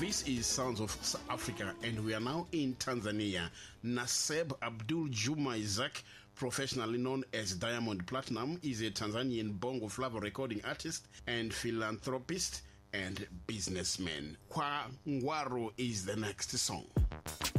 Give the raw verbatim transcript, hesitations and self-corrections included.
This is Sounds of South Africa, and we are now in Tanzania. Naseb Abdul Juma Isaac, professionally known as Diamond Platinum, is a Tanzanian bongo flava recording artist and philanthropist and businessman. Kwa Ngwaro is the next song.